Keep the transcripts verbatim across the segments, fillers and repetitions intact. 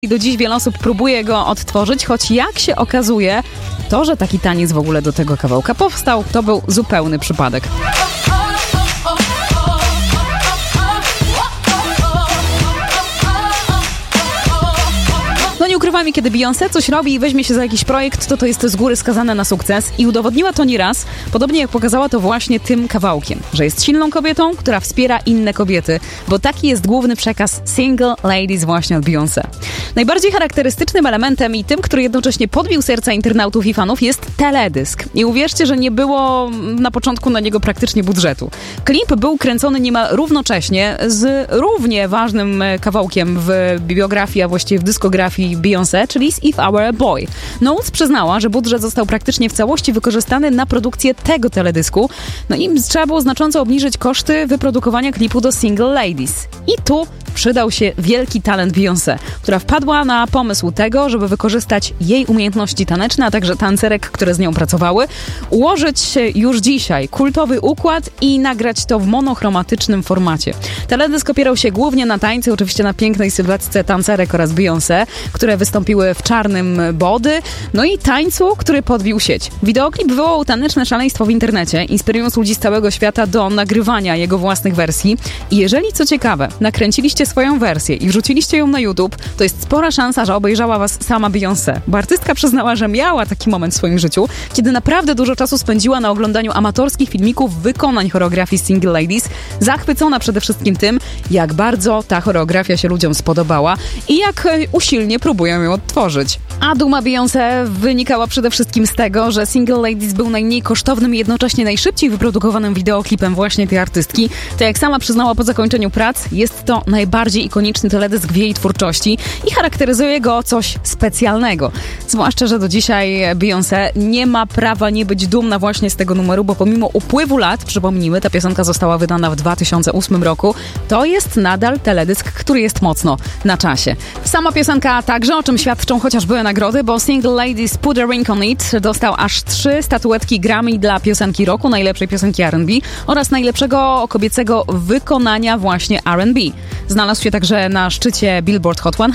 I do dziś wiele osób próbuje go odtworzyć, choć jak się okazuje, to, że taki taniec w ogóle do tego kawałka powstał, to był zupełny przypadek. No nie ukrywam, kiedy Beyoncé coś robi i weźmie się za jakiś projekt, to to jest z góry skazane na sukces i udowodniła to nieraz, podobnie jak pokazała to właśnie tym kawałkiem, że jest silną kobietą, która wspiera inne kobiety, bo taki jest główny przekaz Single Ladies właśnie od Beyoncé. Najbardziej charakterystycznym elementem i tym, który jednocześnie podbił serca internautów i fanów, jest teledysk. I uwierzcie, że nie było na początku na niego praktycznie budżetu. Klip był kręcony niemal równocześnie z równie ważnym kawałkiem w bibliografii, a właściwie w dyskografii Beyoncé, czyli z If I Were a Boy. Knowles przyznała, że budżet został praktycznie w całości wykorzystany na produkcję tego teledysku, no i trzeba było znacząco obniżyć koszty wyprodukowania klipu do Single Ladies. I tu przydał się wielki talent Beyoncé, która wpadła na pomysł tego, żeby wykorzystać jej umiejętności taneczne, a także tancerek, które z nią pracowały, ułożyć już dzisiaj kultowy układ i nagrać to w monochromatycznym formacie. Teledysk opierał się głównie na tańcu, oczywiście na pięknej sylwetce tancerek oraz Beyoncé, które wystąpiły w czarnym body, no i tańcu, który podbił sieć. Wideoklip wywołał taneczne szaleństwo w internecie, inspirując ludzi z całego świata do nagrywania jego własnych wersji. I jeżeli, co ciekawe, nakręciliście swoją wersję i wrzuciliście ją na YouTube, to jest spora szansa, że obejrzała was sama Beyoncé. Bo artystka przyznała, że miała taki moment w swoim życiu, kiedy naprawdę dużo czasu spędziła na oglądaniu amatorskich filmików wykonań choreografii Single Ladies, zachwycona przede wszystkim tym, jak bardzo ta choreografia się ludziom spodobała i jak usilnie próbują ją odtworzyć. A duma Beyoncé wynikała przede wszystkim z tego, że Single Ladies był najmniej kosztownym i jednocześnie najszybciej wyprodukowanym wideoklipem właśnie tej artystki. To jak sama przyznała po zakończeniu prac, jest to najbardziej ikoniczny teledysk w jej twórczości i charakteryzuje go coś specjalnego. Zwłaszcza, że do dzisiaj Beyoncé nie ma prawa nie być dumna właśnie z tego numeru, bo pomimo upływu lat, przypomnijmy, ta piosenka została wydana w dwa tysiące ósmym roku, to jest nadal teledysk, który jest mocno na czasie. Sama piosenka także, o czym świadczą chociażby nagrody, bo Single Ladies Put a Ring on It dostał aż trzy statuetki Grammy dla piosenki roku, najlepszej piosenki R and B oraz najlepszego kobiecego wykonania właśnie R and B. Znalazł się także na szczycie Billboard Hot sto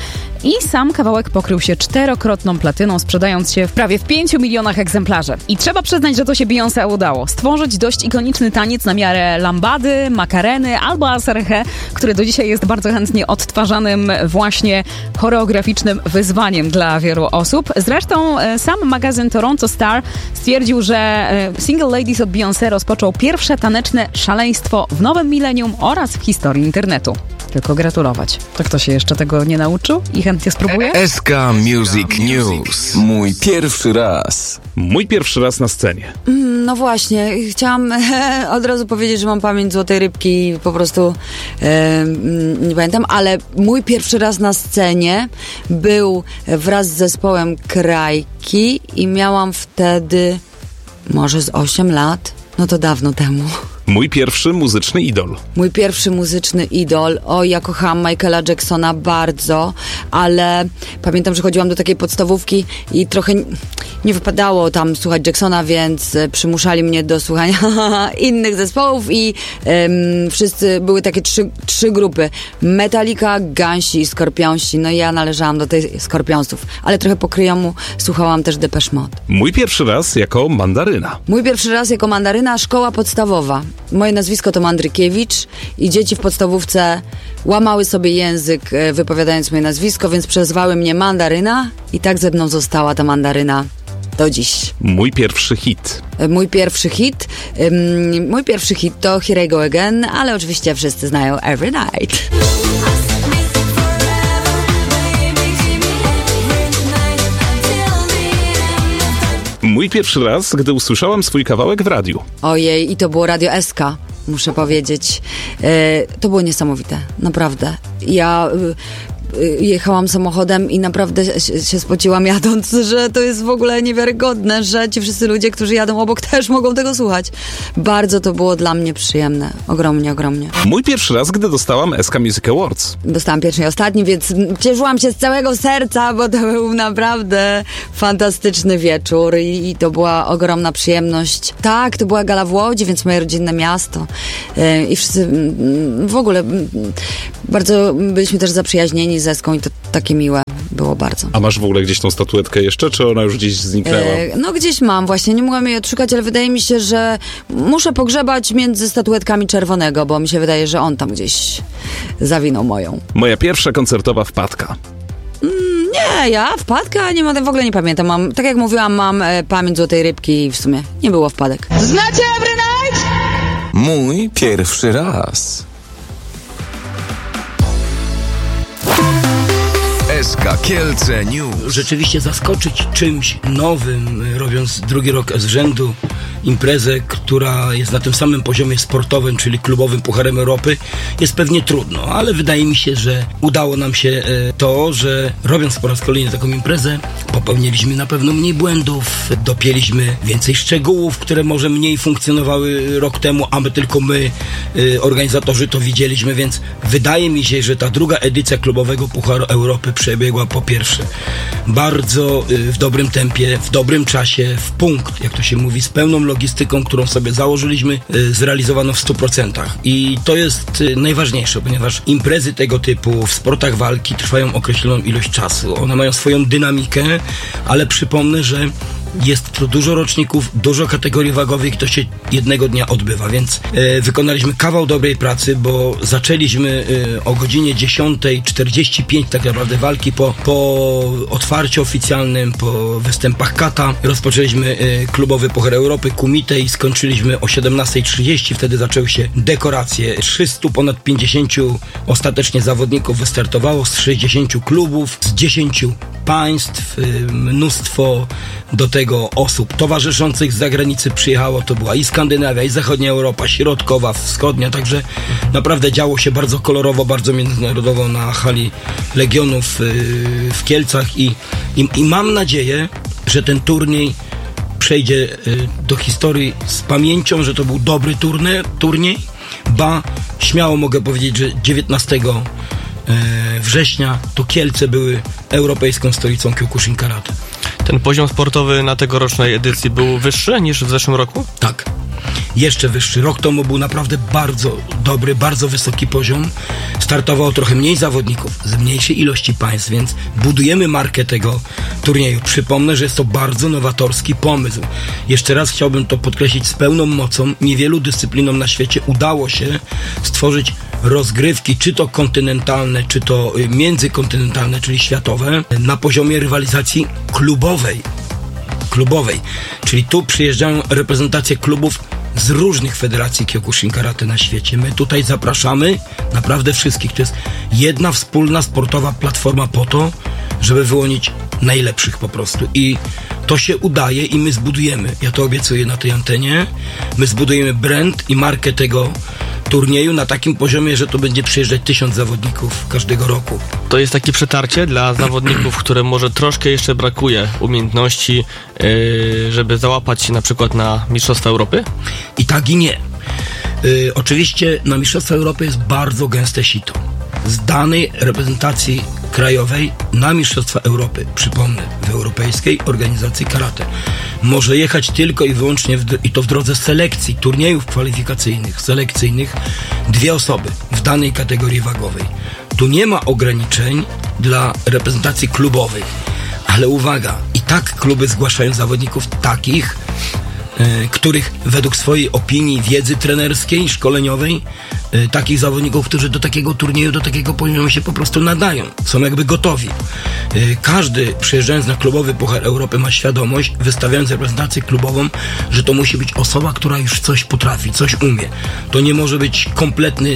i sam kawałek pokrył się czterokrotną platyną, sprzedając się w prawie w pięciu milionach egzemplarzy. I trzeba przyznać, że to się Beyoncé udało. Stworzyć dość ikoniczny taniec na miarę lambady, makareny albo aserhe, który do dzisiaj jest bardzo chętnie odtwarzanym właśnie choreograficznym wyzwaniem dla wielu osób. Zresztą e, sam magazyn Toronto Star stwierdził, że e, Single Ladies od Beyoncé rozpoczął pierwsze taneczne szaleństwo w nowym milenium oraz w historii internetu. Tylko gratulować. To kto się jeszcze tego nie nauczył i chętnie spróbuje? S K Music News. Mój pierwszy raz. Mój pierwszy raz na scenie. No właśnie, chciałam od razu powiedzieć, że mam pamięć złotej rybki i po prostu e, nie pamiętam, ale mój pierwszy raz na scenie był wraz z zespołem Krajki i miałam wtedy może z osiem lat, no to dawno temu. Mój pierwszy muzyczny idol. Mój pierwszy muzyczny idol. O, ja kochałam Michaela Jacksona bardzo, ale pamiętam, że chodziłam do takiej podstawówki i trochę nie wypadało tam słuchać Jacksona, więc przymuszali mnie do słuchania innych zespołów i um, wszyscy, były takie trzy, trzy grupy. Metallica, Gansi i Skorpionsi. No i ja należałam do tej Skorpionsów, ale trochę po kryjomu słuchałam też Depeche Mode. Mój pierwszy raz jako mandaryna. Mój pierwszy raz jako mandaryna, szkoła podstawowa. Moje nazwisko to Mandrykiewicz i dzieci w podstawówce łamały sobie język wypowiadając moje nazwisko, więc przezwały mnie Mandaryna i tak ze mną została ta Mandaryna do dziś. Mój pierwszy hit. Mój pierwszy hit? Um, mój pierwszy hit to Here I Go Again, ale oczywiście wszyscy znają Every Night. Mój pierwszy raz, gdy usłyszałam swój kawałek w radiu. Ojej, i to było Radio S K, muszę powiedzieć. E, to było niesamowite, naprawdę. Ja e, jechałam samochodem i naprawdę się, się spociłam jadąc, że to jest w ogóle niewiarygodne, że ci wszyscy ludzie, którzy jadą obok, też mogą tego słuchać. Bardzo to było dla mnie przyjemne. Ogromnie, ogromnie. Mój pierwszy raz, gdy dostałam S K Music Awards. Dostałam pierwszy i ostatni, więc cieszyłam się z całego serca, bo to był naprawdę fantastyczny wieczór i, i to była ogromna przyjemność. Tak, to była gala w Łodzi, więc moje rodzinne miasto. Yy, I wszyscy w ogóle bardzo byliśmy też zaprzyjaźnieni Zeską i to takie miłe było bardzo. A masz w ogóle gdzieś tą statuetkę jeszcze, czy ona już gdzieś zniknęła? E, no gdzieś mam właśnie, nie mogłam jej odszukać, ale wydaje mi się, że muszę pogrzebać między statuetkami Czerwonego, bo mi się wydaje, że on tam gdzieś zawinął moją. Moja pierwsza koncertowa wpadka. Mm, nie, ja wpadka nie ma, w ogóle nie pamiętam. Mam, tak jak mówiłam, mam e, pamięć złotej rybki i w sumie nie było wpadek. Znacie Every Night? Mój pierwszy raz. S K Kielce News. Rzeczywiście zaskoczyć czymś nowym, robiąc drugi rok z rzędu imprezę, która jest na tym samym poziomie sportowym, czyli klubowym Pucharem Europy, jest pewnie trudno, ale wydaje mi się, że udało nam się to, że robiąc po raz kolejny taką imprezę, popełniliśmy na pewno mniej błędów, dopięliśmy więcej szczegółów, które może mniej funkcjonowały rok temu, a my tylko my, organizatorzy, to widzieliśmy, więc wydaje mi się, że ta druga edycja klubowego Pucharu Europy przebiegła po pierwsze bardzo w dobrym tempie, w dobrym czasie, w punkt, jak to się mówi, z pełną logistyką, którą sobie założyliśmy, zrealizowano w stu procentach. I to jest najważniejsze, ponieważ imprezy tego typu w sportach walki trwają określoną ilość czasu. One mają swoją dynamikę, ale przypomnę, że jest to dużo roczników, dużo kategorii wagowych i to się jednego dnia odbywa, więc e, wykonaliśmy kawał dobrej pracy, bo zaczęliśmy e, o godzinie dziesiąta czterdzieści pięć tak naprawdę walki po, po otwarciu oficjalnym, po występach kata. Rozpoczęliśmy e, klubowy Puchar Europy, Kumite i skończyliśmy o siedemnasta trzydzieści. Wtedy zaczęły się dekoracje. trzystu ponad pięćdziesięciu ostatecznie zawodników wystartowało z sześćdziesięciu klubów, z dziesięciu państw, e, mnóstwo do tego osób towarzyszących z zagranicy przyjechało, to była i Skandynawia, i zachodnia Europa, środkowa, wschodnia, także naprawdę działo się bardzo kolorowo, bardzo międzynarodowo na hali Legionów yy, w Kielcach i, i, i mam nadzieję, że ten turniej przejdzie yy, do historii z pamięcią, że to był dobry turnie, turniej, ba śmiało mogę powiedzieć, że dziewiętnastego września to Kielce były europejską stolicą Kyokushin Karate. Ten poziom sportowy na tegorocznej edycji był wyższy niż w zeszłym roku? Tak. Jeszcze wyższy. Rok temu był naprawdę bardzo dobry, bardzo wysoki poziom. Startowało trochę mniej zawodników z mniejszej ilości państw, więc budujemy markę tego turnieju. Przypomnę, że jest to bardzo nowatorski pomysł. Jeszcze raz chciałbym to podkreślić z pełną mocą. Niewielu dyscyplinom na świecie udało się stworzyć rozgrywki, czy to kontynentalne, czy to międzykontynentalne, czyli światowe, na poziomie rywalizacji klubowej. Klubowej. Czyli tu przyjeżdżają reprezentacje klubów z różnych federacji Kyokushin Karate na świecie. My tutaj zapraszamy naprawdę wszystkich. To jest jedna wspólna sportowa platforma po to, żeby wyłonić najlepszych po prostu. I to się udaje i my zbudujemy, ja to obiecuję na tej antenie, my zbudujemy brand i markę tego turnieju na takim poziomie, że to będzie przyjeżdżać tysiąc zawodników każdego roku. To jest takie przetarcie dla zawodników, które może troszkę jeszcze brakuje umiejętności, yy, żeby załapać się na przykład na Mistrzostwa Europy? I tak i nie. Yy, oczywiście na Mistrzostwa Europy jest bardzo gęste sito. Z danej reprezentacji krajowej na Mistrzostwa Europy, przypomnę, w Europejskiej Organizacji Karate, może jechać tylko i wyłącznie w, i to w drodze selekcji, turniejów kwalifikacyjnych, selekcyjnych, dwie osoby w danej kategorii wagowej. Tu nie ma ograniczeń dla reprezentacji klubowych, ale uwaga, i tak kluby zgłaszają zawodników takich, y, których według swojej opinii, wiedzy trenerskiej, szkoleniowej, y, takich zawodników, którzy do takiego turnieju, do takiego poziomu się po prostu nadają, są jakby gotowi. Y, każdy przyjeżdżając na klubowy Puchar Europy ma świadomość, wystawiając reprezentację klubową, że to musi być osoba, która już coś potrafi, coś umie. To nie może być kompletny,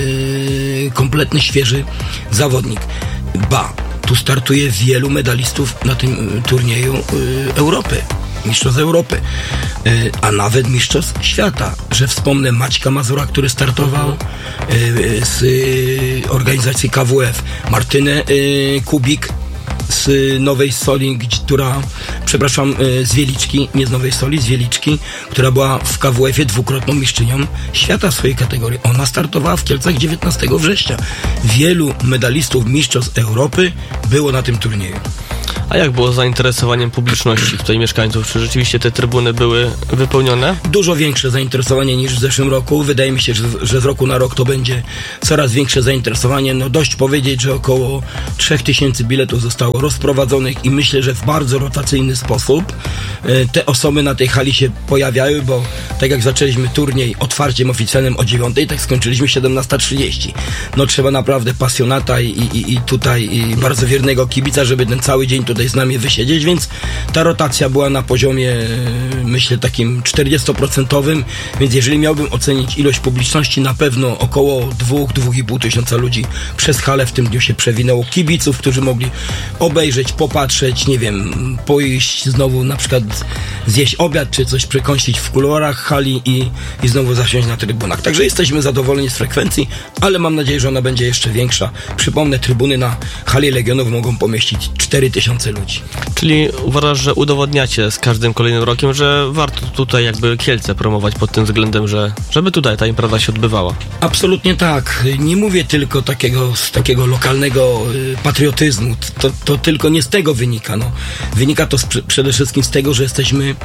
yy, kompletny świeży zawodnik. Ba, tu startuje wielu medalistów na tym turnieju yy, Europy. Mistrzostw Europy, yy, a nawet Mistrzostw Świata, że wspomnę Maćka Mazura, który startował yy, z yy, organizacji K W F, Martynę yy, Kubik z Nowej Soli, która, przepraszam, z Wieliczki, nie z Nowej Soli, z Wieliczki, która była w K W F-ie dwukrotną mistrzynią świata w swojej kategorii. Ona startowała w Kielcach dziewiętnastego września. Wielu medalistów mistrzostw Europy było na tym turnieju. A jak było z zainteresowaniem publiczności, tutaj mieszkańców? Czy rzeczywiście te trybuny były wypełnione? Dużo większe zainteresowanie niż w zeszłym roku. Wydaje mi się, że, że z roku na rok to będzie coraz większe zainteresowanie. No dość powiedzieć, że około trzech tysięcy biletów zostało rozprowadzonych i myślę, że w bardzo rotacyjny sposób te osoby na tej hali się pojawiały, bo tak jak zaczęliśmy turniej otwarciem oficjalnym o dziewiątej, tak skończyliśmy siedemnasta trzydzieści. No trzeba naprawdę pasjonata i, i, i tutaj i bardzo wiernego kibica, żeby ten cały dzień tutaj z nami wysiedzieć, więc ta rotacja była na poziomie, myślę, takim czterdziestoprocentowym, więc jeżeli miałbym ocenić ilość publiczności, na pewno około dwóch, dwóch i pół tysiąca ludzi przez halę w tym dniu się przewinęło. Kibiców, którzy mogli obejrzeć, popatrzeć, nie wiem, pójść znowu na przykład zjeść obiad, czy coś przekąsić w kuluarach hali i, i znowu zasiąść na trybunach. Także jesteśmy zadowoleni z frekwencji, ale mam nadzieję, że ona będzie jeszcze większa. Przypomnę, trybuny na hali Legionów mogą pomieścić cztery tysiące ludzi. Czyli uważasz, że udowodniacie z każdym kolejnym rokiem, że warto tutaj jakby Kielce promować pod tym względem, że żeby tutaj ta impreza się odbywała? Absolutnie tak. Nie mówię tylko takiego, z takiego lokalnego y, patriotyzmu. To, to tylko nie z tego wynika. No. Wynika to z, przede wszystkim z tego, że jesteśmy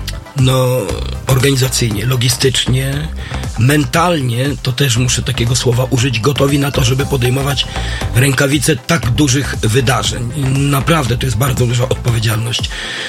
no, organizacyjnie, logistycznie, mentalnie, to też muszę takiego słowa użyć, gotowi na to, żeby podejmować rękawice tak dużych wydarzeń. I naprawdę to jest bardzo duża odpowiedzialność.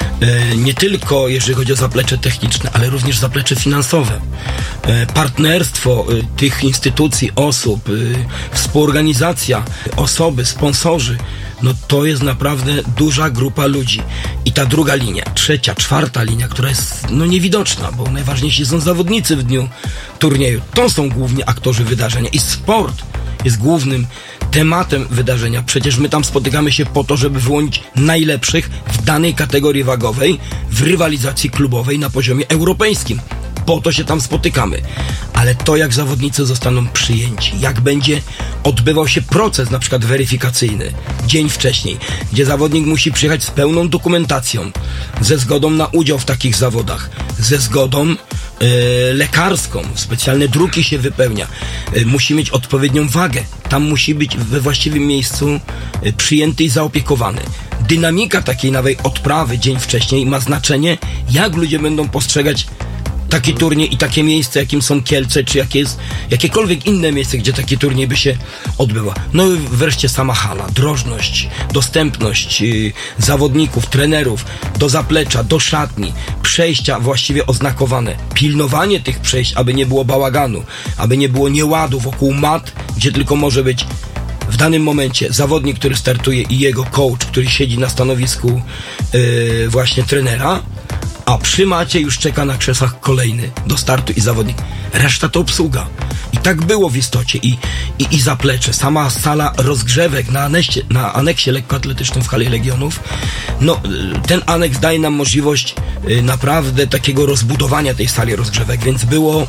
E, nie tylko jeżeli chodzi o zaplecze techniczne, ale również zaplecze finansowe. E, partnerstwo e, tych instytucji, osób, e, współorganizacja, osoby, sponsorzy, no to jest naprawdę duża grupa ludzi. I ta druga linia, trzecia, czwarta linia, która jest no niewidoczna, bo najważniejsi są zawodnicy w dniu turnieju. To są głównie aktorzy wydarzenia i sport jest głównym tematem wydarzenia. Przecież my tam spotykamy się po to, żeby wyłonić najlepszych w danej kategorii wagowej w rywalizacji klubowej na poziomie europejskim. Po to się tam spotykamy. Ale to, jak zawodnicy zostaną przyjęci, jak będzie odbywał się proces na przykład weryfikacyjny dzień wcześniej, gdzie zawodnik musi przyjechać z pełną dokumentacją, ze zgodą na udział w takich zawodach, ze zgodą yy, lekarską, specjalne druki się wypełnia, yy, musi mieć odpowiednią wagę, tam musi być we właściwym miejscu yy, przyjęty i zaopiekowany. Dynamika takiej nawet odprawy dzień wcześniej ma znaczenie, jak ludzie będą postrzegać taki turniej i takie miejsce, jakim są Kielce, czy jakie jest, jakiekolwiek inne miejsce, gdzie taki turniej by się odbyła. No i wreszcie sama hala, drożność, dostępność yy, zawodników, trenerów do zaplecza, do szatni, przejścia właściwie oznakowane, pilnowanie tych przejść, aby nie było bałaganu, aby nie było nieładu wokół mat, gdzie tylko może być w danym momencie zawodnik, który startuje i jego coach, który siedzi na stanowisku yy, właśnie trenera, a przy macie już czeka na krzesłach kolejny do startu i zawodnik. Reszta to obsługa. I tak było w istocie. I, i, i zaplecze. Sama sala rozgrzewek na aneksie, na aneksie lekkoatletycznym w hali Legionów. No, ten aneks daje nam możliwość y, naprawdę takiego rozbudowania tej sali rozgrzewek, więc było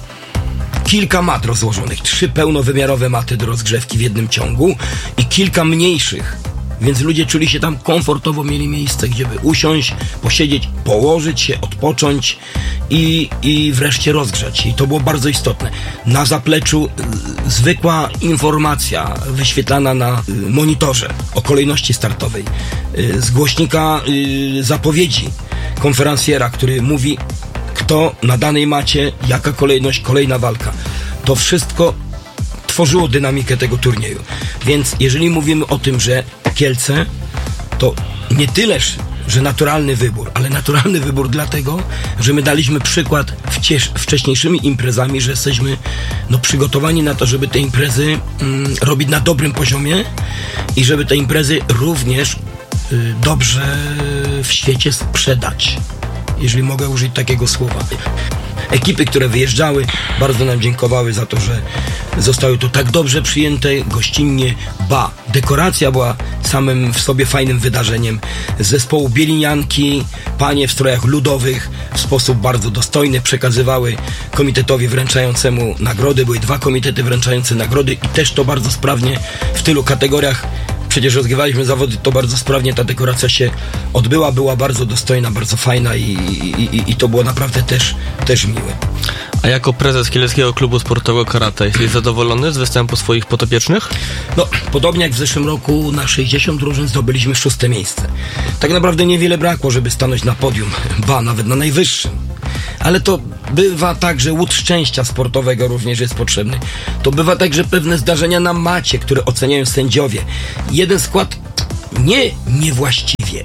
kilka mat rozłożonych. Trzy pełnowymiarowe maty do rozgrzewki w jednym ciągu i kilka mniejszych. Więc ludzie czuli się tam komfortowo, mieli miejsce, gdzie by usiąść, posiedzieć, położyć się, odpocząć i, i wreszcie rozgrzać. I to było bardzo istotne. Na zapleczu y, zwykła informacja wyświetlana na y, monitorze o kolejności startowej. Y, z głośnika y, zapowiedzi konferencjera, który mówi, kto na danej macie, jaka kolejność, kolejna walka. To wszystko tworzyło dynamikę tego turnieju. Więc jeżeli mówimy o tym, że Kielce, to nie tyleż, że naturalny wybór, ale naturalny wybór dlatego, że my daliśmy przykład wciesz, wcześniejszymi imprezami, że jesteśmy no, przygotowani na to, żeby te imprezy mm, robić na dobrym poziomie i żeby te imprezy również y, dobrze w świecie sprzedać, jeżeli mogę użyć takiego słowa. Ekipy, które wyjeżdżały, bardzo nam dziękowały za to, że zostały tu tak dobrze przyjęte, gościnnie, ba, dekoracja była samym w sobie fajnym wydarzeniem. Z zespołu Bielinianki, panie w strojach ludowych w sposób bardzo dostojny przekazywały komitetowi wręczającemu nagrody. Były dwa komitety wręczające nagrody i też to bardzo sprawnie w tylu kategoriach przecież rozgrywaliśmy zawody, to bardzo sprawnie ta dekoracja się odbyła, była bardzo dostojna, bardzo fajna i, i, i, i to było naprawdę też, też miłe. A jako prezes Kieleckiego Klubu Sportowego Karate jesteś zadowolony z występu swoich podopiecznych? No, podobnie jak w zeszłym roku na sześćdziesiąt drużyn zdobyliśmy szóste miejsce. Tak naprawdę niewiele brakło, żeby stanąć na podium, ba, nawet na najwyższym. Ale to bywa tak, że łód szczęścia sportowego również jest potrzebny. To bywa tak, że pewne zdarzenia na macie, które oceniają sędziowie. Jeden skład nie niewłaściwie,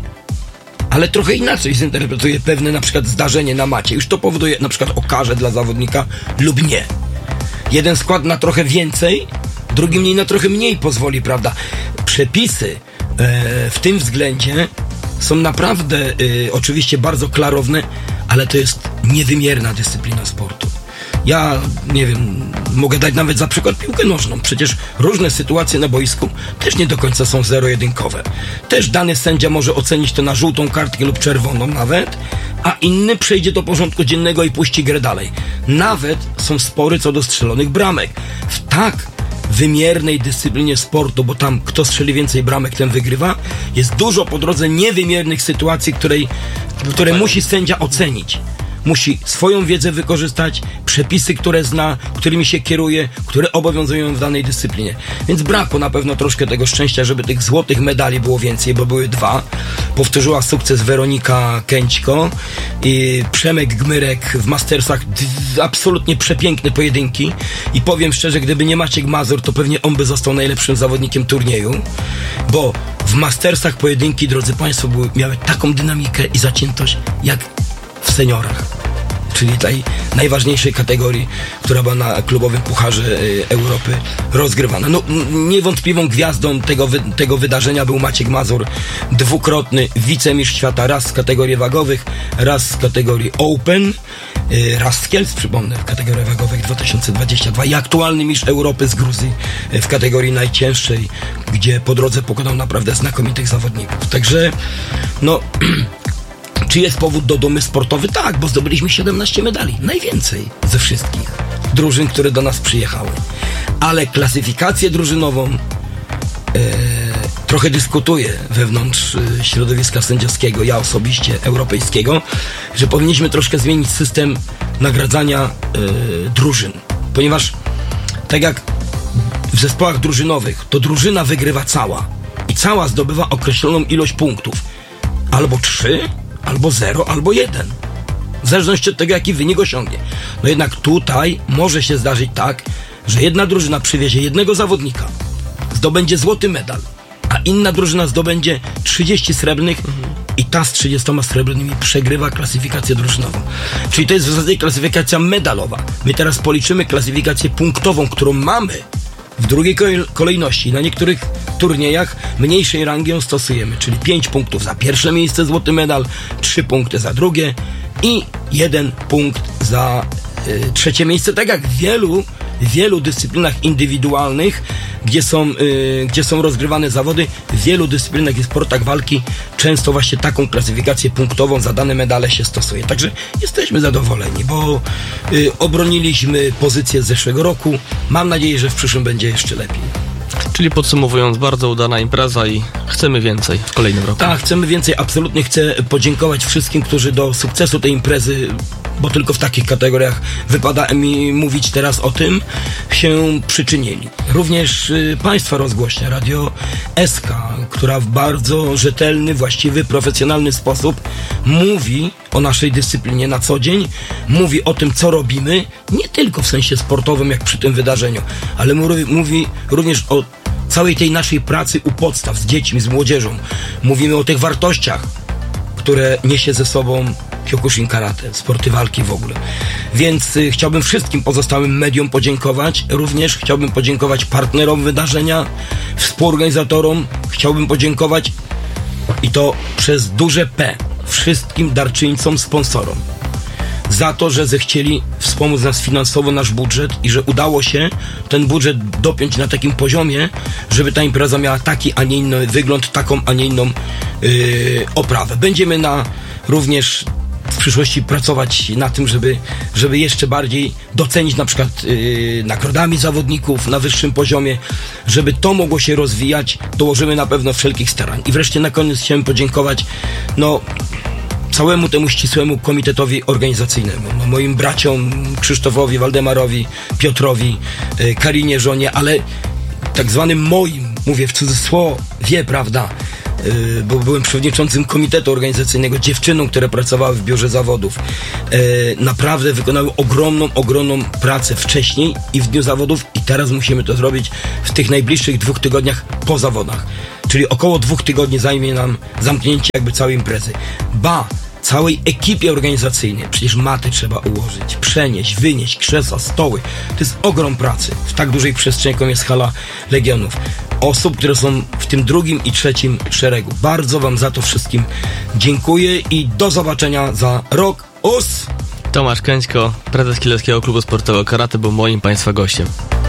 ale trochę inaczej zinterpretuje pewne na przykład zdarzenie na macie. Już to powoduje na przykład o karze dla zawodnika lub nie. Jeden skład na trochę więcej, drugi mniej na trochę mniej pozwoli, prawda? Przepisy e, w tym względzie są naprawdę e, oczywiście bardzo klarowne, ale to jest niewymierna dyscyplina sportu. Ja, nie wiem, mogę dać nawet za przykład piłkę nożną. Przecież różne sytuacje na boisku też nie do końca są zero-jedynkowe. Też dany sędzia może ocenić to na żółtą kartkę lub czerwoną nawet, a inny przejdzie do porządku dziennego i puści grę dalej. Nawet są spory co do strzelonych bramek. W tak wymiernej dyscyplinie sportu, bo tam kto strzeli więcej bramek, ten wygrywa, jest dużo po drodze niewymiernych sytuacji, której, które musi sędzia ocenić. Musi swoją wiedzę wykorzystać, przepisy, które zna, którymi się kieruje, które obowiązują w danej dyscyplinie. Więc brakło na pewno troszkę tego szczęścia, żeby tych złotych medali było więcej, bo były dwa. Powtórzyła sukces Weronika Kęćko i Przemek Gmyrek w Mastersach. D- absolutnie przepiękne pojedynki. I powiem szczerze, gdyby nie Maciek Mazur, to pewnie on by został najlepszym zawodnikiem turnieju, bo w Mastersach pojedynki, drodzy Państwo, były, miały taką dynamikę i zaciętość, jak w seniorach, czyli tej najważniejszej kategorii, która była na klubowym Pucharze Europy rozgrywana. No, niewątpliwą gwiazdą tego, wy, tego wydarzenia był Maciek Mazur, dwukrotny wicemistrz świata, raz z kategorii wagowych, raz z kategorii Open, raz z Kielc, przypomnę, w kategorii wagowych dwa tysiące dwudziesty drugi i aktualny mistrz Europy z Gruzji w kategorii najcięższej, gdzie po drodze pokonał naprawdę znakomitych zawodników. Także, no... Czy jest powód do dumy sportowy? Tak, bo zdobyliśmy siedemnaście medali. Najwięcej ze wszystkich drużyn, które do nas przyjechały. Ale klasyfikację drużynową e, trochę dyskutuję wewnątrz e, środowiska sędziowskiego, ja osobiście europejskiego, że powinniśmy troszkę zmienić system nagradzania e, drużyn. Ponieważ tak jak w zespołach drużynowych, to drużyna wygrywa cała. I cała zdobywa określoną ilość punktów. Albo trzy, albo zero, albo jeden. W zależności od tego, jaki wynik osiągnie. No jednak tutaj może się zdarzyć tak, że jedna drużyna przywiezie jednego zawodnika, zdobędzie złoty medal, a inna drużyna zdobędzie trzydzieści srebrnych mhm. i ta z trzydziestoma srebrnymi przegrywa klasyfikację drużynową. Czyli to jest w zasadzie klasyfikacja medalowa. My teraz policzymy klasyfikację punktową, którą mamy w drugiej kolejności. Na niektórych turniejach mniejszej rangi ją stosujemy, czyli pięć punktów za pierwsze miejsce, złoty medal, trzy punkty za drugie i jeden punkt za y, trzecie miejsce, tak jak w wielu, wielu dyscyplinach indywidualnych, gdzie są, y, gdzie są rozgrywane zawody, w wielu dyscyplinach i sportach walki często właśnie taką klasyfikację punktową za dane medale się stosuje. Także jesteśmy zadowoleni, bo y, obroniliśmy pozycję z zeszłego roku. Mam nadzieję, że w przyszłym będzie jeszcze lepiej. Czyli podsumowując, bardzo udana impreza i chcemy więcej w kolejnym roku. Tak, chcemy więcej. Absolutnie chcę podziękować wszystkim, którzy do sukcesu tej imprezy, bo tylko w takich kategoriach wypada mi mówić teraz o tym, się przyczynili. Również y, Państwa rozgłośnia, Radio S K, która w bardzo rzetelny, właściwy, profesjonalny sposób mówi o naszej dyscyplinie na co dzień, mówi o tym, co robimy, nie tylko w sensie sportowym, jak przy tym wydarzeniu, ale mówi, mówi również o całej tej naszej pracy u podstaw, z dziećmi, z młodzieżą. Mówimy o tych wartościach, które niesie ze sobą Kyokushin Karate, sporty walki w ogóle. Więc y, chciałbym wszystkim pozostałym mediom podziękować. Również chciałbym podziękować partnerom wydarzenia, współorganizatorom. Chciałbym podziękować, i to przez duże P, wszystkim darczyńcom, sponsorom, za to, że zechcieli wspomóc nas finansowo, nasz budżet i że udało się ten budżet dopiąć na takim poziomie, żeby ta impreza miała taki, a nie inny wygląd, taką, a nie inną yy, oprawę. Będziemy na również w przyszłości pracować na tym, żeby, żeby jeszcze bardziej docenić na przykład yy, nagrodami zawodników na wyższym poziomie, żeby to mogło się rozwijać, dołożymy na pewno wszelkich starań. I wreszcie na koniec chciałem podziękować no całemu temu ścisłemu komitetowi organizacyjnemu, no, moim braciom Krzysztofowi, Waldemarowi, Piotrowi, yy, Karinie, żonie, ale tak zwanym moim, mówię w cudzysłowie, prawda, Yy, bo byłem przewodniczącym komitetu organizacyjnego, dziewczynom, które pracowały w biurze zawodów. Yy, naprawdę wykonały ogromną, ogromną pracę wcześniej i w dniu zawodów i teraz musimy to zrobić w tych najbliższych dwóch tygodniach po zawodach. Czyli około dwóch tygodni zajmie nam zamknięcie jakby całej imprezy. Ba! Całej ekipie organizacyjnej. Przecież maty trzeba ułożyć, przenieść, wynieść, krzesła, stoły. To jest ogrom pracy w tak dużej przestrzeni, jaką jest hala Legionów. Osób, które są w tym drugim i trzecim szeregu. Bardzo wam za to wszystkim dziękuję i do zobaczenia za rok. Us! Tomasz Kęćko, prezes Kieleckiego Klubu Sportowego Karate, był moim państwa gościem.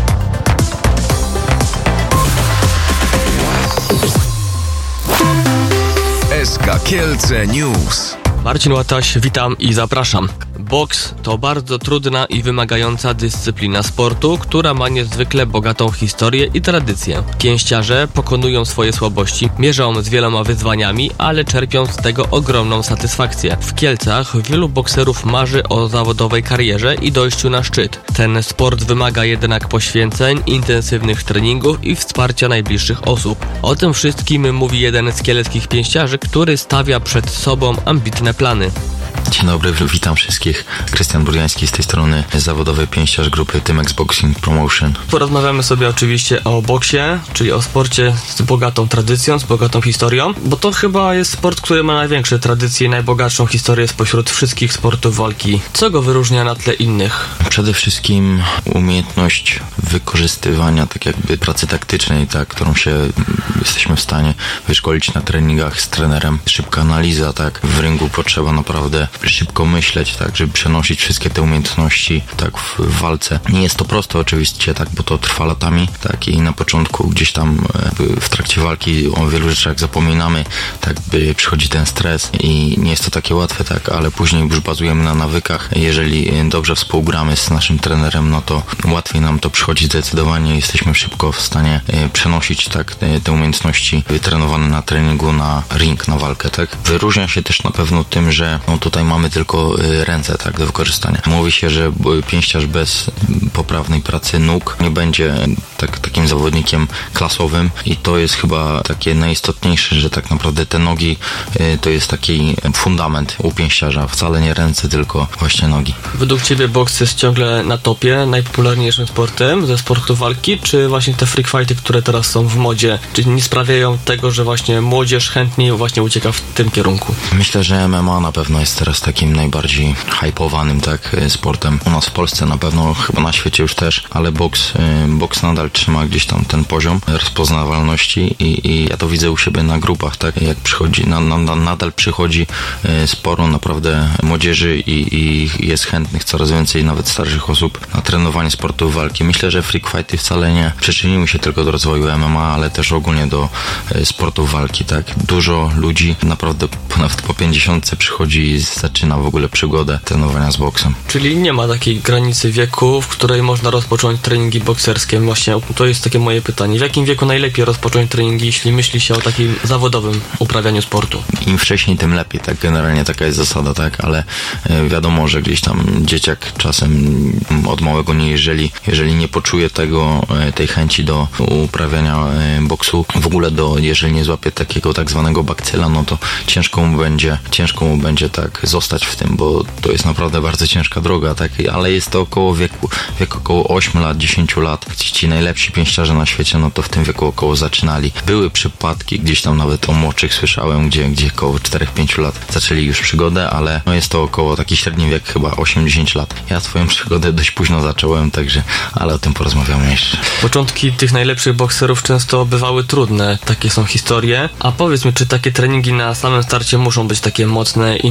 S K Kielce News. Marcin Łataś, witam i zapraszam. Boks to bardzo trudna i wymagająca dyscyplina sportu, która ma niezwykle bogatą historię i tradycję. Pięściarze pokonują swoje słabości, mierzą z wieloma wyzwaniami, ale czerpią z tego ogromną satysfakcję. W Kielcach wielu bokserów marzy o zawodowej karierze i dojściu na szczyt. Ten sport wymaga jednak poświęceń, intensywnych treningów i wsparcia najbliższych osób. O tym wszystkim mówi jeden z kieleckich pięściarzy, który stawia przed sobą ambitne plany. Dzień dobry, witam wszystkich. Krystian Burjański z tej strony, zawodowy pięściarz grupy Tymex Boxing Promotion. Porozmawiamy sobie oczywiście o boksie, czyli o sporcie z bogatą tradycją, z bogatą historią, bo to chyba jest sport, który ma największe tradycje i najbogatszą historię spośród wszystkich sportów walki. Co go wyróżnia na tle innych? Przede wszystkim umiejętność wykorzystywania tak jakby pracy taktycznej, tak, którą się jesteśmy w stanie wyszkolić na treningach z trenerem. Szybka analiza, tak, w ringu potrzeba naprawdę szybko myśleć, tak, żeby przenosić wszystkie te umiejętności, tak, w, w walce. Nie jest to proste oczywiście, tak, bo to trwa latami, tak, i na początku gdzieś tam w trakcie walki o wielu rzeczach zapominamy, tak, by przychodzi ten stres i nie jest to takie łatwe, tak, ale później już bazujemy na nawykach. Jeżeli dobrze współgramy z naszym trenerem, no to łatwiej nam to przychodzi zdecydowanie, jesteśmy szybko w stanie przenosić, tak, te, te umiejętności wytrenowane na treningu na ring, na walkę, tak. Wyróżnia się też na pewno tym, że no, tutaj mamy tylko ręce, tak, do wykorzystania. Mówi się, że pięściarz bez poprawnej pracy nóg nie będzie tak, takim zawodnikiem klasowym i to jest chyba takie najistotniejsze, że tak naprawdę te nogi to jest taki fundament u pięściarza. Wcale nie ręce, tylko właśnie nogi. Według Ciebie boks jest ciągle na topie, najpopularniejszym sportem ze sportu walki, czy właśnie te freak fighty, które teraz są w modzie, czy nie sprawiają tego, że właśnie młodzież chętniej właśnie ucieka w tym kierunku? Myślę, że M M A na pewno jest teraz takim najbardziej hypowanym, tak, sportem. U nas w Polsce na pewno, chyba na świecie już też, ale boks, boks nadal trzyma gdzieś tam ten poziom rozpoznawalności i, i ja to widzę u siebie na grupach, tak, jak przychodzi, na, na, nadal przychodzi sporo naprawdę młodzieży i, i jest chętnych coraz więcej, nawet starszych osób na trenowanie sportu walki. Myślę, że freak fighty wcale nie przyczyniły się tylko do rozwoju M M A, ale też ogólnie do sportu walki, tak. Dużo ludzi naprawdę nawet po pięćdziesiątce przychodzi i zaczyna w ogóle przygodę trenowania z boksem. Czyli nie ma takiej granicy wieku, w której można rozpocząć treningi bokserskie. Właśnie to jest takie moje pytanie. W jakim wieku najlepiej rozpocząć treningi, jeśli myśli się o takim zawodowym uprawianiu sportu? Im wcześniej, tym lepiej, tak, generalnie taka jest zasada, tak, ale wiadomo, że gdzieś tam dzieciak czasem od małego nie, jeżeli, jeżeli nie poczuje tego, tej chęci do uprawiania boksu, w ogóle do, jeżeli nie złapie takiego tak zwanego bakcyla, no to ciężko mu będzie, ciężko mu będzie tak zostać w tym, bo to jest naprawdę bardzo ciężka droga, tak, ale jest to około wieku, wiek około ośmiu lat, dziesięciu lat. Ci najlepsi pięściarze na świecie, no to w tym wieku około zaczynali. Były przypadki, gdzieś tam nawet o młodszych słyszałem, gdzie, gdzie około czterech pięciu lat zaczęli już przygodę, ale no jest to około taki średni wiek, chyba osiem dziesięć lat. Ja swoją przygodę dość późno zacząłem, także, ale o tym porozmawiamy jeszcze. Początki tych najlepszych bokserów często bywały trudne, takie są historie. A powiedz mi, czy takie treningi na samym starcie muszą być takie mocne, intensywne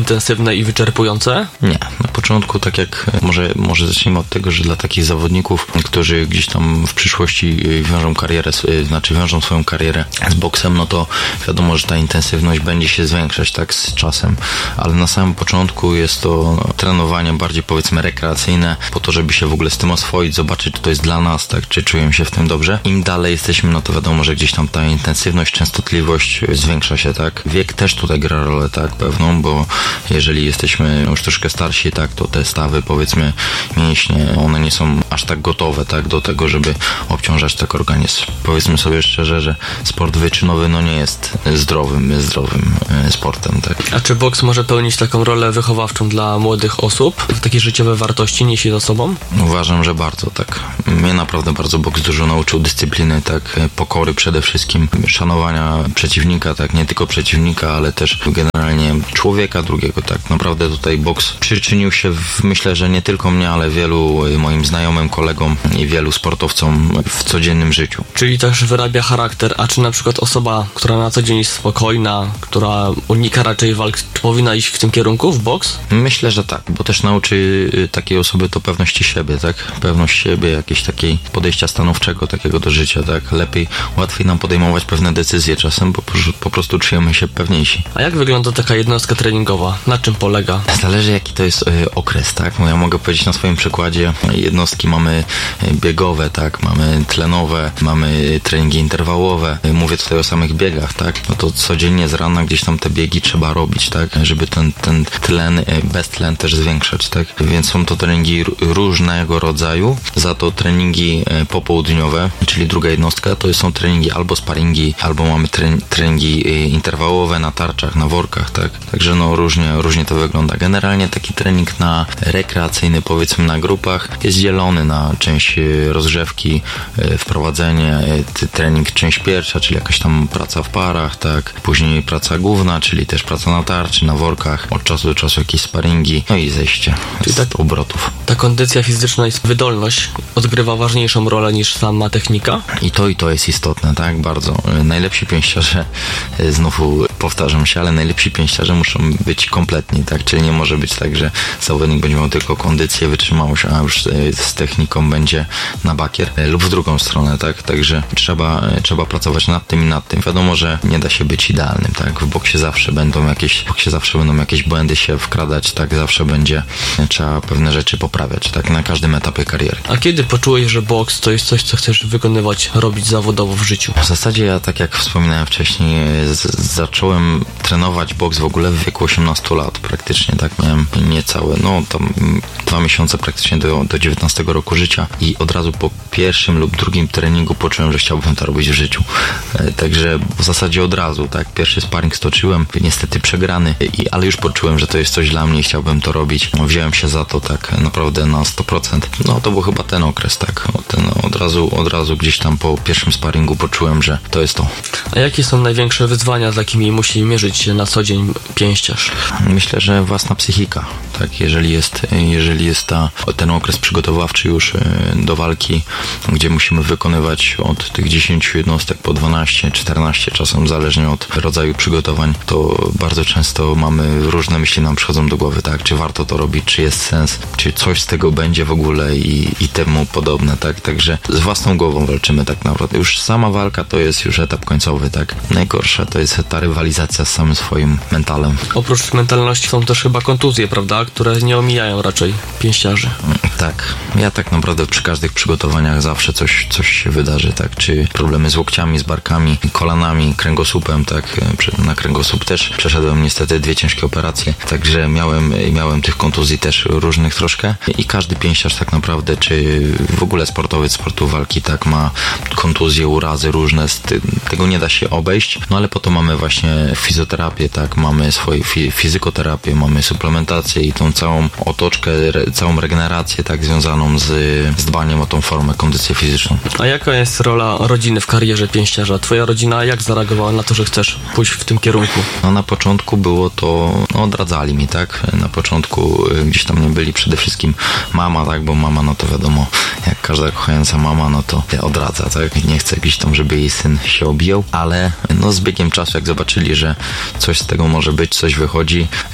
trudne i wyczerpujące? Nie. Na początku, tak jak może, może zacznijmy od tego, że dla takich zawodników, którzy gdzieś tam w przyszłości wiążą karierę, znaczy wiążą swoją karierę z boksem, no to wiadomo, że ta intensywność będzie się zwiększać tak z czasem, ale na samym początku jest to no, trenowanie bardziej powiedzmy rekreacyjne, po to, żeby się w ogóle z tym oswoić, zobaczyć, czy to jest dla nas, tak, czy czujemy się w tym dobrze. Im dalej jesteśmy, no to wiadomo, że gdzieś tam ta intensywność, częstotliwość zwiększa się, tak. Wiek też tutaj gra rolę, tak, pewną, bo jeżeli jesteśmy już troszkę starsi, tak, to te stawy, powiedzmy, mięśnie, one nie są aż tak gotowe, tak, do tego, żeby obciążać tak organizm. Powiedzmy sobie szczerze, że sport wyczynowy, no nie jest zdrowym, zdrowym sportem, tak. A czy boks może pełnić taką rolę wychowawczą dla młodych osób? Takie życiowe wartości niesie za sobą? Uważam, że bardzo, tak. Mnie naprawdę bardzo boks dużo nauczył dyscypliny, tak, pokory przede wszystkim, szanowania przeciwnika, tak, nie tylko przeciwnika, ale też generalnie człowieka drugiego, tak. Naprawdę tutaj boks przyczynił się, w, myślę, że nie tylko mnie, ale wielu moim znajomym, kolegom i wielu sportowcom w codziennym życiu. Czyli też wyrabia charakter, a czy na przykład osoba, która na co dzień jest spokojna, która unika raczej walk, powinna iść w tym kierunku, w boks? Myślę, że tak, bo też nauczy takiej osoby to pewności siebie, tak? Pewność siebie, jakieś takiej podejścia stanowczego takiego do życia, tak? Lepiej, łatwiej nam podejmować pewne decyzje czasem, bo po prostu czujemy się pewniejsi. A jak wygląda taka jednostka treningowa? Na czym polega? Zależy jaki to jest y, okres, tak? No ja mogę powiedzieć na swoim przykładzie, jednostki mamy biegowe, tak? Mamy tlenowe, mamy treningi interwałowe. Mówię tutaj o samych biegach, tak? No to codziennie z rana gdzieś tam te biegi trzeba robić, tak? Żeby ten, ten tlen, beztlen też zwiększać, tak? Więc są to treningi różnego rodzaju, za to treningi popołudniowe, czyli druga jednostka, to są treningi albo sparingi, albo mamy treningi interwałowe na tarczach, na workach, tak? Także no różnie, różnie to wygląda. Generalnie taki trening na rekreacyjny, powiedzmy na grupach, jest dzielony na część rozgrzewki, wprowadzenie, trening część pierwsza, czyli jakaś tam praca w parach, tak? Później praca główna, czyli też praca na tarczy, na workach, od czasu do czasu jakieś sparingi, no i zejście z tak, obrotów. Ta kondycja fizyczna i wydolność odgrywa ważniejszą rolę niż sama technika? I to i to jest istotne, tak? Bardzo. Najlepsi pięściarze, znowu powtarzam się, ale najlepsi pięściarze muszą być kompletni, tak? Czyli nie może być tak, że zawodnik będzie miał tylko kondycję, wytrzymałość, a już z techniką będzie na bakier, lub w drugą stronę, tak? Także trzeba, trzeba pracować nad tym i nad tym. Wiadomo, że nie da się być idealnym, tak? W boksie zawsze będą jakieś, w boksie zawsze będą jakieś błędy się wkradać, tak? Zawsze będzie trzeba pewne rzeczy poprawiać, tak? Na każdym etapie kariery. A kiedy poczułeś, że boks to jest coś, co chcesz wykonywać, robić zawodowo w życiu? W zasadzie ja, tak jak wspominałem wcześniej, z- zacząłem trenować boks w ogóle w wieku osiemnastu lat praktycznie, tak? Miałem niecałe, no tam dwa miesiące praktycznie do, do dziewiętnastego roku życia i od razu po pierwszym lub drugim treningu poczułem, że chciałbym to robić w życiu. E, także w zasadzie od razu, tak? Pierwszy sparring stoczyłem, niestety przegrany, i, ale już poczułem, że to jest coś dla mnie i chciałbym to robić. No, wziąłem się za to tak naprawdę na sto procent. No to był chyba ten okres, tak? Ten, od razu, od razu gdzieś tam po pierwszym sparingu poczułem, że to jest to. A jakie są największe wyzwania, z jakimi musi mierzyć się na co dzień pięściarz? Myślę, że własna psychika, tak? Jeżeli jest, jeżeli jest ta, ten okres przygotowawczy już do walki, gdzie musimy wykonywać od tych dziesięciu jednostek po dwanaście, czternaście czasem, zależnie od rodzaju przygotowań, to bardzo często mamy, różne myśli nam przychodzą do głowy, tak? Czy warto to robić, czy jest sens, czy coś z tego będzie w ogóle i, i temu podobne, tak? Także z własną głową walczymy tak naprawdę. Już sama walka to jest już etap końcowy, tak? Najgorsze to jest ta rywalizacja z samym swoim mentalem. Oprócz mentalności są też chyba kontuzje, prawda? Które nie omijają raczej pięściarzy. Tak. Ja tak naprawdę przy każdych przygotowaniach zawsze coś, coś się wydarzy, tak? Czy problemy z łokciami, z barkami, kolanami, kręgosłupem, tak? Na kręgosłup też przeszedłem niestety dwie ciężkie operacje, także miałem, miałem tych kontuzji też różnych troszkę i każdy pięściarz tak naprawdę, czy w ogóle sportowiec sportu walki, tak, ma kontuzje, urazy różne, tego nie da się obejść, no ale po to mamy właśnie fizjoterapię, tak, mamy swoje fi- fizykoterapię, mamy suplementację i tą całą otoczkę, re, całą regenerację, tak, związaną z, z dbaniem o tą formę, kondycję fizyczną. A jaka jest rola rodziny w karierze pięściarza? Twoja rodzina jak zareagowała na to, że chcesz pójść w tym kierunku? No na początku było to, no odradzali mi, tak, na początku gdzieś tam nie byli, przede wszystkim mama, tak, bo mama, no to wiadomo, jak każda kochająca mama, no to odradza, tak, nie chce gdzieś tam, żeby jej syn się obijał, ale no z biegiem czasu, jak zobaczyli, że coś z tego może być, coś wychodzi,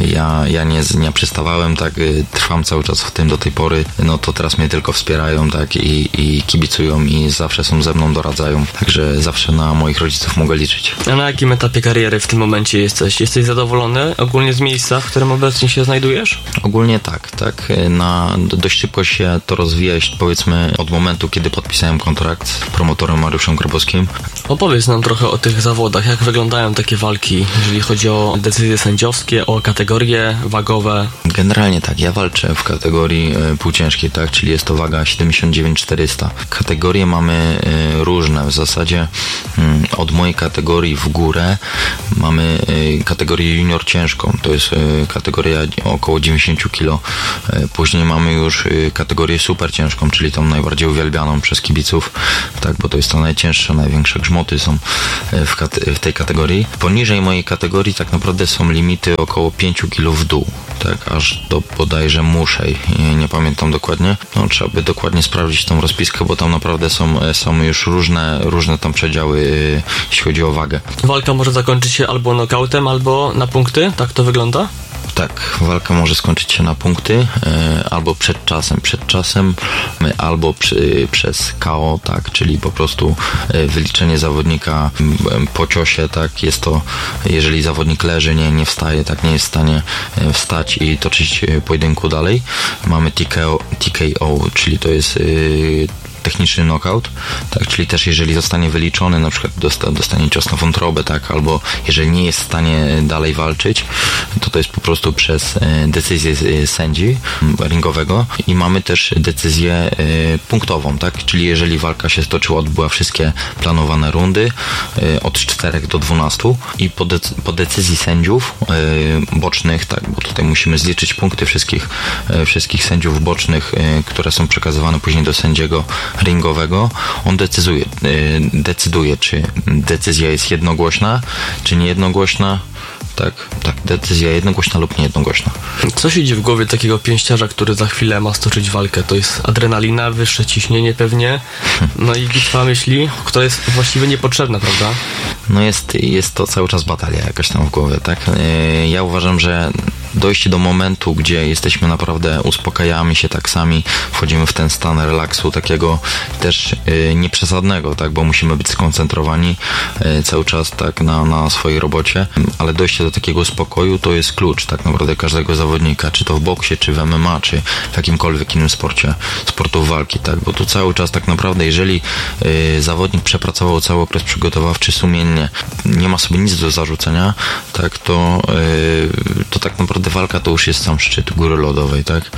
ja, ja nie, nie przystawałem, tak, trwam cały czas w tym do tej pory, no to teraz mnie tylko wspierają, tak, i, i kibicują i zawsze są ze mną, doradzają, także zawsze na moich rodziców mogę liczyć. A na jakim etapie kariery w tym momencie jesteś? Jesteś zadowolony ogólnie z miejsca, w którym obecnie się znajdujesz? Ogólnie tak, tak, na, dość szybko się to rozwija, powiedzmy od momentu, kiedy podpisałem kontrakt z promotorem Mariuszem Grabowskim. Opowiedz nam trochę o tych zawodach, jak wyglądają takie walki, jeżeli chodzi o decyzje sędziowskie, o kategorie wagowe. Generalnie tak, ja walczę w kategorii y, półciężkiej, tak, czyli jest to waga siedemdziesiąt dziewięć czterysta. Kategorie mamy y, różne, w zasadzie y, od mojej kategorii w górę mamy y, kategorię junior ciężką, to jest y, kategoria około dziewięćdziesiąt kilo. Y, później mamy już y, kategorię super ciężką, czyli tą najbardziej uwielbianą przez kibiców, tak, bo to jest to najcięższe, największe grzmoty są y, w, kate- w tej kategorii. Poniżej mojej kategorii tak naprawdę są limity około pięć kilo w dół, tak, aż do bodajże muszej, nie, nie pamiętam dokładnie. No, trzeba by dokładnie sprawdzić tą rozpiskę, bo tam naprawdę są, są już różne, różne tam przedziały, yy, jeśli chodzi o wagę. Walka może zakończyć się albo nokautem, albo na punkty, tak to wygląda? Tak, walka może skończyć się na punkty, e, albo przed czasem, przed czasem, e, albo przy, przez K O, tak, czyli po prostu e, wyliczenie zawodnika e, po ciosie, tak, jest to, jeżeli zawodnik leży, nie, nie wstaje, tak, nie jest w stanie e, wstać i toczyć e, pojedynku dalej. Mamy T K O, T K O, czyli to jest e, techniczny knockout, tak, czyli też jeżeli zostanie wyliczony, na przykład dosta, dostanie cios na wątrobę, tak, albo jeżeli nie jest w stanie dalej walczyć, to to jest po prostu przez e, decyzję e, sędzi ringowego i mamy też decyzję e, punktową, tak, czyli jeżeli walka się stoczyła, odbyła wszystkie planowane rundy e, od czterech do dwunastu i po, de- po decyzji sędziów e, bocznych, tak, bo tutaj musimy zliczyć punkty wszystkich, e, wszystkich sędziów bocznych, e, które są przekazywane później do sędziego ringowego, on decyduje, decyduje, czy decyzja jest jednogłośna, czy niejednogłośna. Tak, tak, decyzja jednogłośna lub niejednogłośna. Co się dzieje w głowie takiego pięściarza, który za chwilę ma stoczyć walkę? To jest adrenalina, wyższe ciśnienie pewnie, no i bitwa myśli, która jest właściwie niepotrzebna, prawda? No jest, jest to cały czas batalia jakaś tam w głowie, tak? Ja uważam, że dojście do momentu, gdzie jesteśmy naprawdę, uspokajamy się tak sami, wchodzimy w ten stan relaksu takiego też yy, nieprzesadnego, tak, bo musimy być skoncentrowani yy, cały czas tak na, na swojej robocie, ale dojście do takiego spokoju to jest klucz tak naprawdę każdego zawodnika, czy to w boksie, czy w M M A, czy w jakimkolwiek innym sporcie, sportów walki, tak, bo tu cały czas tak naprawdę, jeżeli yy, zawodnik przepracował cały okres przygotowawczy sumiennie, nie ma sobie nic do zarzucenia, tak, to, yy, to tak naprawdę walka to już jest sam szczyt góry lodowej, tak?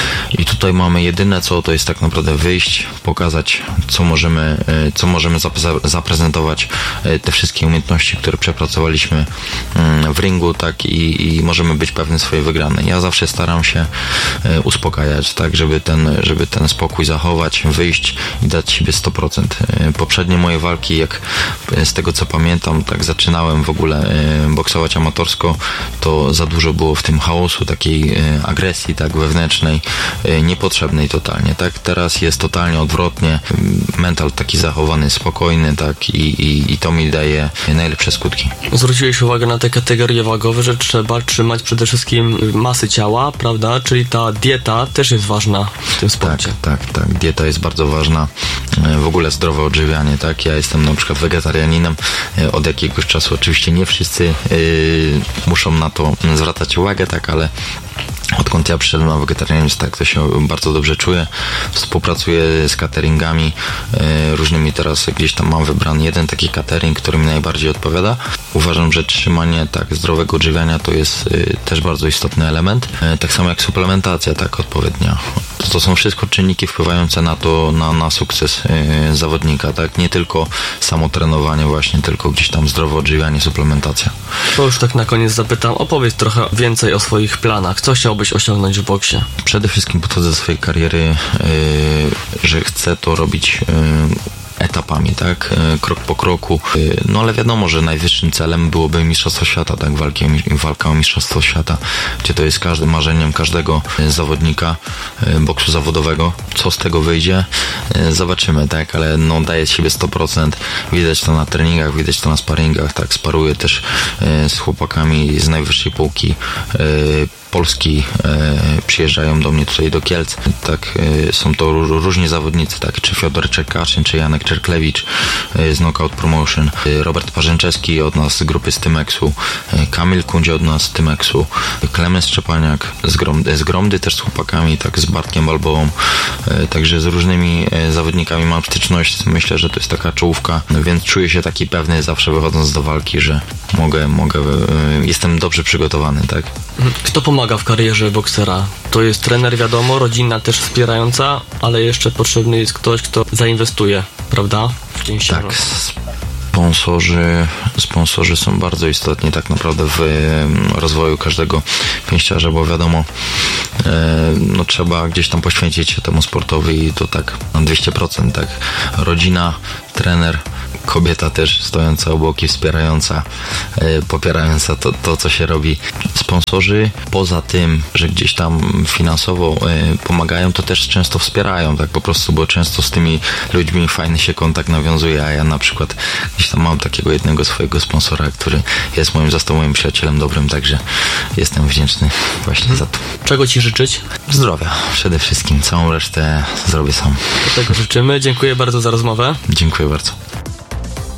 I tutaj mamy jedyne co, to jest tak naprawdę wyjść, pokazać co możemy, co możemy zapre- zaprezentować, te wszystkie umiejętności, które przepracowaliśmy w ringu, tak? I, i możemy być pewni swojej wygranej. Ja zawsze staram się uspokajać, tak? Żeby ten, żeby ten spokój zachować, wyjść i dać siebie sto procent. Poprzednie moje walki, jak z tego co pamiętam, tak zaczynałem w ogóle boksować amatorsko, to za dużo było w tym chaosu, takiej e, agresji, tak, wewnętrznej, e, niepotrzebnej totalnie, tak, teraz jest totalnie odwrotnie, mental taki zachowany, spokojny, tak, i, i, i to mi daje najlepsze skutki. Zwróciłeś uwagę na te kategorie wagowe, że trzeba trzymać przede wszystkim masy ciała, prawda, czyli ta dieta też jest ważna w tym sporcie. Tak, tak, tak, dieta jest bardzo ważna, e, w ogóle zdrowe odżywianie, tak, ja jestem na przykład wegetarianinem, e, od jakiegoś czasu oczywiście nie wszyscy e, muszą na to zwracać uwagę, tak, ale odkąd ja przyszedłem na wegetarianizm, tak, to się bardzo dobrze czuję. Współpracuję z cateringami e, różnymi, teraz gdzieś tam mam wybrany jeden taki catering, który mi najbardziej odpowiada. Uważam, że trzymanie tak zdrowego odżywiania to jest e, też bardzo istotny element. E, tak samo jak suplementacja, tak, odpowiednia. To, to są wszystko czynniki wpływające na to, na, na sukces e, zawodnika, tak, nie tylko samo trenowanie właśnie, tylko gdzieś tam zdrowe odżywianie, suplementacja. To już tak na koniec zapytam, opowiedz trochę więcej o swoich planach. Co chciałbyś osiągnąć w boksie? Przede wszystkim podchodzę do swojej kariery, yy, że chcę to robić yy, etapami, tak, e, krok po kroku, e, no ale wiadomo, że najwyższym celem byłoby Mistrzostwo Świata, tak, walki o, walka o Mistrzostwo Świata, gdzie to jest każdym marzeniem każdego zawodnika e, boksu zawodowego. Co z tego wyjdzie? E, zobaczymy, tak, ale no daje z siebie sto procent, widać to na treningach, widać to na sparingach, tak, sparuję też e, z chłopakami z najwyższej półki e, Polski, e, przyjeżdżają do mnie tutaj do Kielc, tak, e, są to ró- różni zawodnicy, tak, czy Fiodor Czerkaszyn, czy Janek Czerklewicz e, z Knockout Promotion, e, Robert Parzęczewski od nas z grupy z Tymeksu, e, Kamil Kundzie od nas z Tymeksu, Klemens Szczepaniak z Gromdy, z Gromdy też z chłopakami, tak, z Bartkiem Balboą, e, także z różnymi e, zawodnikami mam styczność, myślę, że to jest taka czołówka, no, więc czuję się taki pewny zawsze wychodząc do walki, że mogę, mogę, e, jestem dobrze przygotowany, tak. Kto pomaga w karierze boksera? To jest trener, wiadomo, rodzina też wspierająca, ale jeszcze potrzebny jest ktoś, kto zainwestuje, prawda? W pięściarza. Tak, sponsorzy, sponsorzy są bardzo istotni tak naprawdę w rozwoju każdego pięściarza, bo wiadomo, no trzeba gdzieś tam poświęcić się temu sportowi i to tak na dwieście procent, tak. Rodzina, trener, kobieta też stojąca obok i wspierająca, popierająca to, to, co się robi. Sponsorzy, poza tym, że gdzieś tam finansowo pomagają, to też często wspierają, tak po prostu, bo często z tymi ludźmi fajny się kontakt nawiązuje, a ja na przykład gdzieś tam mam takiego jednego swojego sponsora, który jest moim, został moim przyjacielem dobrym, także jestem wdzięczny właśnie hmm. za to. Czego Ci życzyć? Zdrowia przede wszystkim, całą resztę zrobię sam. Do tego życzymy. Dziękuję bardzo za rozmowę. Dziękuję bardzo.